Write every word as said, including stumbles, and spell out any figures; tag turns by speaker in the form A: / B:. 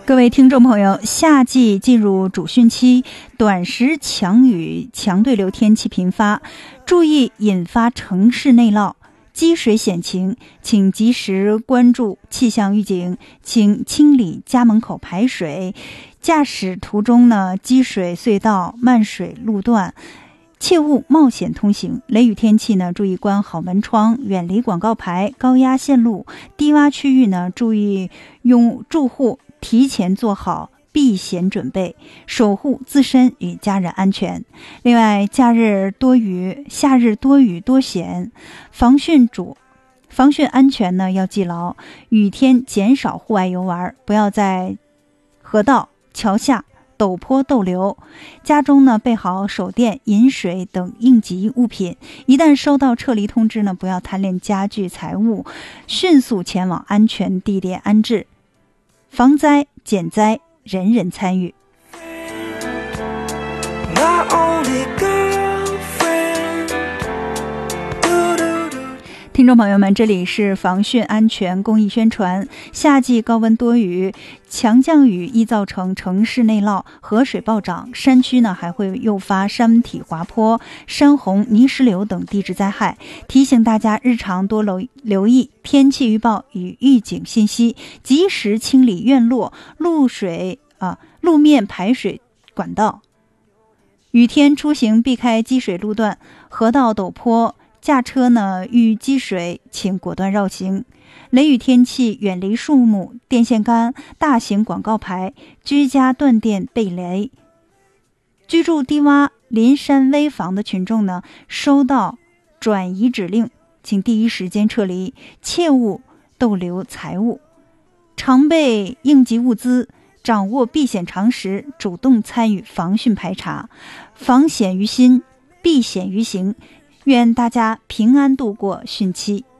A: 各位听众朋友，夏季进入主汛期，短时强雨、强对流天气频发，注意引发城市内涝、积水险情，请及时关注气象预警，请清理家门口排水。驾驶途中呢，积水隧道、漫水路段，切勿冒险通行。雷雨天气呢，注意关好门窗，远离广告牌、高压线路。低洼区域呢，注意用住户提前做好避险准备，守护自身与家人安全。另外，假日多雨，夏日多雨多险，防汛主防汛安全呢要记牢。雨天减少户外游玩，不要在河道、桥下、陡坡逗留。家中呢备好手电、饮水等应急物品。一旦收到撤离通知呢，不要贪恋家具财物，迅速前往安全地点安置。防灾减灾，人人参与。听众朋友们，这里是防汛安全公益宣传。夏季高温多雨，强降雨易造成城市内涝、河水暴涨，山区呢还会诱发山体滑坡、山洪、泥石流等地质灾害。提醒大家日常多留留意天气预报与预警信息，及时清理院落、路水啊路面排水管道。雨天出行避开积水路段、河道陡坡。驾车呢遇积水请果断绕行。雷雨天气远离树木、电线杆、大型广告牌，居家断电备雷。居住低洼临山危房的群众呢，收到转移指令请第一时间撤离，切勿逗留财物。常备应急物资，掌握避险常识，主动参与防汛排查。防险于心，避险于行。愿大家平安度过汛期。